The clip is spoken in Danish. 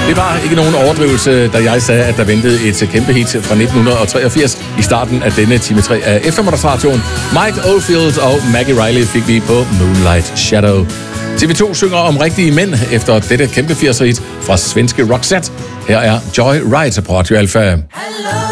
Det var ikke nogen overdrivelse, da jeg sagde, at der ventede et kæmpe hit fra 1983 i starten af denne time 3 af eftermiddagsradioen. Mike Oldfield og Maggie Riley fik vi på Moonlight Shadow. TV2 synger om rigtige mænd efter dette kæmpe 80'er hit fra svenske Roxette. Her er Joy Ride på Radio Alpha.